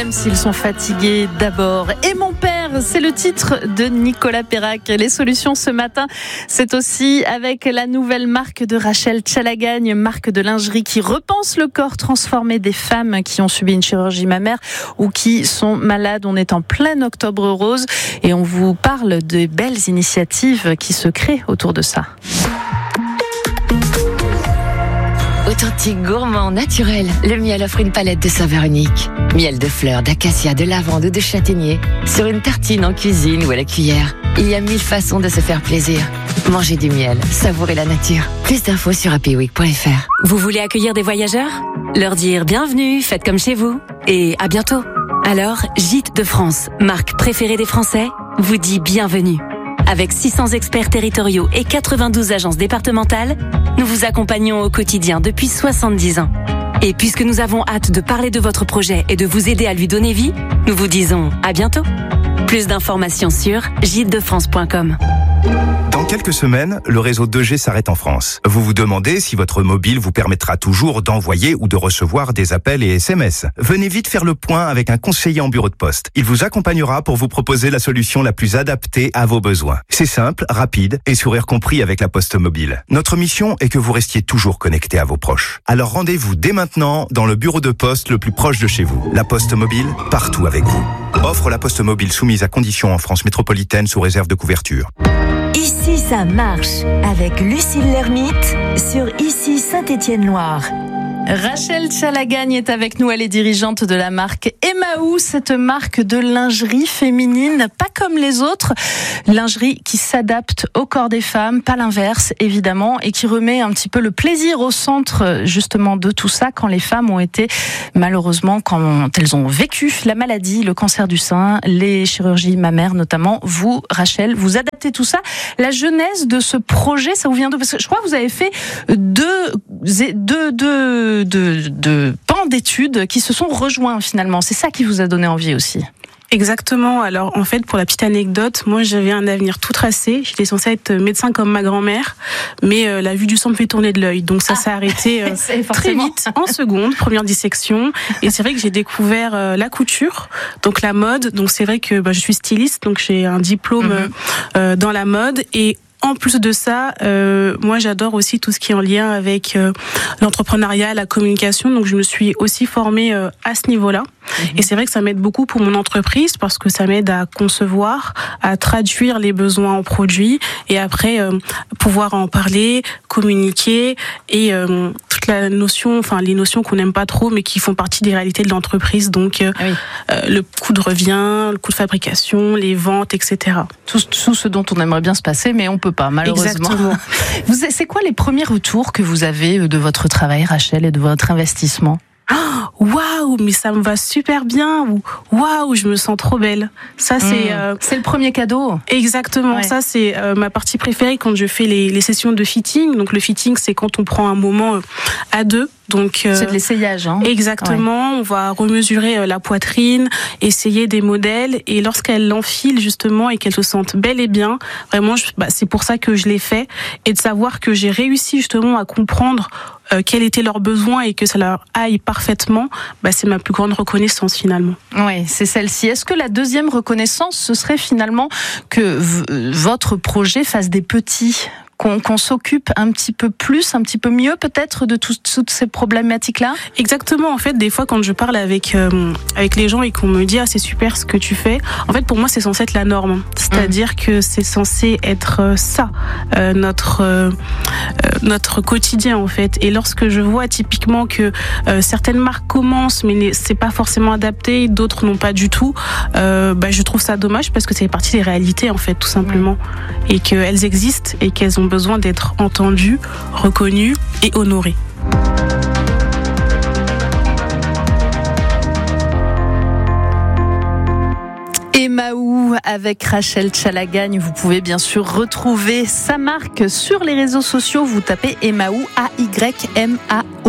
même s'ils sont fatigués d'abord. Et mon père, c'est le titre de Nicolas Perrac. Les solutions ce matin, c'est aussi avec la nouvelle marque de Rachel Tchalagagne, marque de lingerie qui repense le corps transformé des femmes qui ont subi une chirurgie mammaire ou qui sont malades. On est en plein octobre rose et on vous parle de belles initiatives qui se créent autour de ça. Authentique, gourmand, naturel, le miel offre une palette de saveurs uniques. Miel de fleurs, d'acacia, de lavande ou de châtaignier. Sur une tartine, en cuisine ou à la cuillère. Il y a 1000 façons de se faire plaisir. Mangez du miel, savourez la nature. Plus d'infos sur happyweek.fr. Vous voulez accueillir des voyageurs ? Leur dire bienvenue, faites comme chez vous. Et à bientôt. Alors, Gîtes de France, marque préférée des Français, vous dit bienvenue. Avec 600 experts territoriaux et 92 agences départementales, nous vous accompagnons au quotidien depuis 70 ans. Et puisque nous avons hâte de parler de votre projet et de vous aider à lui donner vie, nous vous disons à bientôt. Plus d'informations sur gitesdefrance.com. Dans quelques semaines, le réseau 2G s'arrête en France. Vous vous demandez si votre mobile vous permettra toujours d'envoyer ou de recevoir des appels et SMS. Venez vite faire le point avec un conseiller en bureau de poste. Il vous accompagnera pour vous proposer la solution la plus adaptée à vos besoins. C'est simple, rapide et sourire compris avec la Poste Mobile. Notre mission est que vous restiez toujours connecté à vos proches. Alors rendez-vous dès maintenant dans le bureau de poste le plus proche de chez vous. La Poste Mobile, partout avec vous. Offre la Poste Mobile soumise à conditions en France métropolitaine sous réserve de couverture. Ici ça marche avec Lucille Lermite sur Ici Saint-Étienne-Loire. Rachel Tchalagagne est avec nous, elle est dirigeante de la marque Emmaou, cette marque de lingerie féminine, pas comme les autres, lingerie qui s'adapte au corps des femmes, pas l'inverse évidemment, et qui remet un petit peu le plaisir au centre justement de tout ça quand les femmes ont été malheureusement, quand elles ont vécu la maladie, le cancer du sein, les chirurgies mammaires notamment. Vous, Rachel, vous adaptez tout ça. La genèse de ce projet, ça vous vient d'où ? Parce que je crois que vous avez fait deux pans d'études qui se sont rejoints finalement. C'est ça qui vous a donné envie aussi. Exactement. Alors en fait, pour la petite anecdote, moi j'avais un avenir tout tracé. J'étais censée être médecin comme ma grand-mère, mais la vue du sang me fait tourner de l'œil. Donc ça s'est arrêté très vite, en seconde, première dissection. Et c'est vrai que j'ai découvert la couture, donc la mode. Donc c'est vrai que je suis styliste, donc j'ai un diplôme dans la mode. Et en plus de ça, moi j'adore aussi tout ce qui est en lien avec l'entrepreneuriat, la communication, donc je me suis aussi formée à ce niveau-là. Et c'est vrai que ça m'aide beaucoup pour mon entreprise parce que ça m'aide à concevoir, à traduire les besoins en produits et après pouvoir en parler, communiquer et toute la notion, enfin les notions qu'on n'aime pas trop mais qui font partie des réalités de l'entreprise, donc le coût de revient, le coût de fabrication, les ventes, etc. Tout ce dont on aimerait bien se passer mais on peut pas malheureusement. Exactement. C'est quoi les premiers retours que vous avez de votre travail, Rachel, et de votre investissement ? Waouh, mais ça me va super bien, ou waouh, je me sens trop belle. Ça c'est le premier cadeau. Exactement, ça c'est ma partie préférée quand je fais les sessions de fitting. Donc le fitting, c'est quand on prend un moment à deux. Donc c'est de l'essayage, hein. Exactement, on va remesurer la poitrine, essayer des modèles et lorsqu'elle l'enfile justement et qu'elle se sente belle et bien, vraiment c'est pour ça que je l'ai fait, et de savoir que j'ai réussi justement à comprendre quels étaient leurs besoins et que ça leur aille parfaitement, c'est ma plus grande reconnaissance finalement. Oui, c'est celle-ci. Est-ce que la deuxième reconnaissance, ce serait finalement que votre projet fasse des petits, qu'on s'occupe un petit peu plus, un petit peu mieux peut-être de toutes ces problématiques-là ? Exactement, en fait, des fois quand je parle avec les gens et qu'on me dit « Ah, c'est super ce que tu fais », en fait pour moi c'est censé être la norme. C'est-à-dire que c'est censé être ça, notre quotidien en fait. Et lorsque je vois typiquement que certaines marques commencent mais c'est pas forcément adapté, d'autres non pas du tout, je trouve ça dommage parce que c'est partie des réalités en fait tout simplement. Et qu'elles existent et qu'elles ont besoin d'être entendues, reconnues et honorées. Emmaou avec Rachel Tchalagagne. Vous pouvez bien sûr retrouver sa marque sur les réseaux sociaux. Vous tapez Emmaou, A-Y-M-A-O.